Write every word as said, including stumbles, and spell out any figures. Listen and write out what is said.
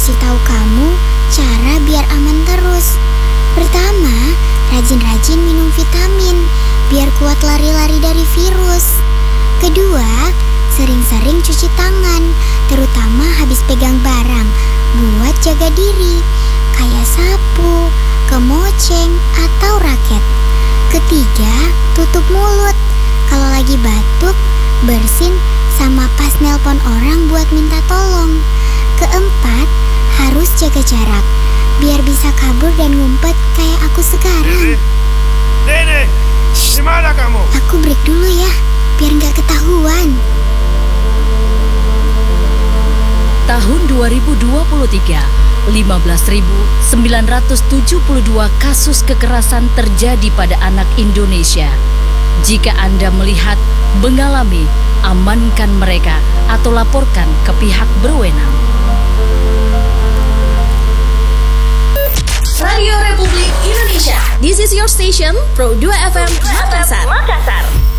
kasih tahu kamu cara biar aman terus. Pertama, rajin-rajin minum vitamin biar kuat lari-lari dari virus. Kedua, sering-sering cuci tangan, terutama habis pegang barang, buat jaga diri, kayak sapu, kemoceng, atau raket. Ketiga, tutup mulut. Kalau lagi batuk, bersin sama pas nelpon orang buat minta tolong. Keempat, harus jaga jarak, biar bisa kabur dan ngumpet kayak aku sekarang. Dede, di mana kamu? Aku break dulu ya, biar nggak ketahuan. Tahun dua ribu dua puluh tiga, lima belas ribu sembilan ratus tujuh puluh dua kasus kekerasan terjadi pada anak Indonesia. Jika Anda melihat, mengalami, amankan mereka atau laporkan ke pihak berwenang. Radio Republik Indonesia. This is your station, Pro dua F M Makassar.